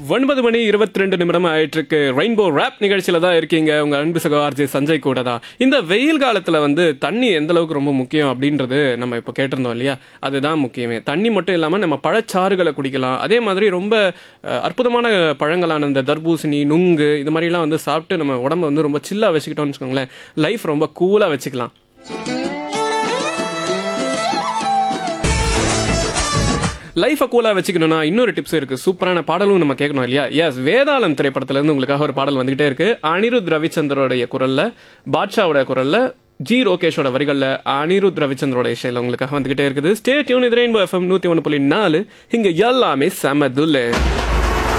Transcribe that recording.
9:22 ஆயிட்டு இருக்கு. Rainbow rap நிகழ்ச்சியில தான் இருக்கீங்க. உங்க அன்பு சகோதரி சஞ்சய் கூட தான். இந்த வெயில் காலத்துல தண்ணி எந்த அளவுக்கு ரொம்ப முக்கியம் அப்படின்றது நம்ம இப்போ கேட்டிருந்தோம் இல்லையா? அதுதான் முக்கியமே. தண்ணி மட்டும் இல்லாம நம்ம பழச்சாறுகளை குடிக்கலாம். அதே மாதிரி ரொம்ப அற்புதமான பழங்களான இந்த தர்பூசணி, நுங்கு இது மாதிரிலாம் சாப்பிட்டு நம்ம உடம்ப ரொம்ப சில்லா வச்சுக்கிட்டோம்னு வச்சுக்கோங்களேன், லைஃப் ரொம்ப கூலா வச்சுக்கலாம். லைஃபை கூலாக வச்சுக்கணும்னா இன்னொரு டிப்ஸ் இருக்குது. சூப்பரான பாடலும் நம்ம கேட்கணும் இல்லையா? எஸ், வேதாளம் திரைப்படத்துலேருந்து உங்களுக்காக ஒரு பாடல் வந்துகிட்டே இருக்கு. அனிருத் ரவிச்சந்திரோடைய குரலில், பாட்ஷாவோட குரலில், ஜி ரோகேஷோட வரிகளில், அனிருத் ரவிச்சந்திரோட இசையில் உங்களுக்காக வந்துகிட்டே இருக்குது. Stay tune. இது ரெயின்போ எஃப்எம் 101.4. இங்கே எல்லாமே செமதுல்ல.